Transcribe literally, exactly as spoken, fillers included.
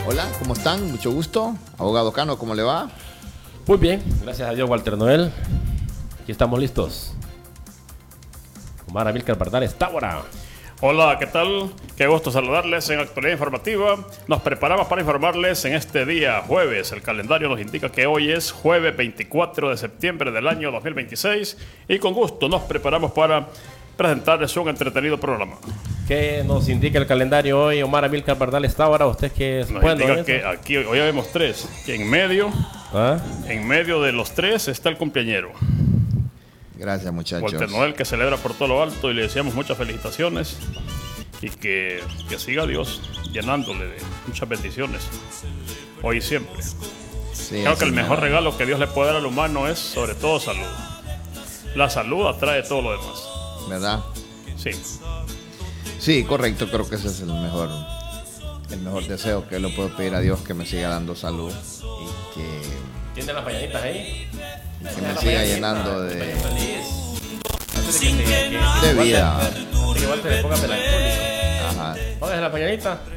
Hola, ¿cómo están? Mucho gusto. Abogado Cano, ¿cómo le va? Muy bien, gracias a Dios, Walter Noel. Aquí estamos listos. Omar Amílcar Pardales Tábora. Hola, ¿qué tal? Qué gusto saludarles en Actualidad Informativa. Nos preparamos para informarles en este día jueves. El calendario nos indica que hoy es jueves veinticuatro de septiembre del año dos mil veintiséis y con gusto nos preparamos para presentarles un entretenido programa. ¿Qué nos indica el calendario hoy, Omar Amílcar Pardales Tábora? ¿Usted qué es? Nos Bueno, indica ¿eso? que aquí hoy vemos tres, que en medio, ¿Ah? en medio de los tres está el cumpleañero. Gracias, muchachos. Walter Noel, que celebra por todo lo alto y le deseamos muchas felicitaciones y que, que siga Dios llenándole de muchas bendiciones hoy y siempre. Sí, Creo que el señor. mejor regalo que Dios le puede dar al humano es sobre todo salud. La salud atrae todo lo demás. ¿Verdad? Sí. Sí, correcto. Creo que ese es el mejor, el mejor deseo que le puedo pedir a Dios, que me siga dando salud y que, ¿Tiene las mañanitas ahí? que me siga llenando de, Feliz. Antes de que, se- que- de vida. Antes que Walter le ponga melancólico. Ajá. Póngase la mañanita.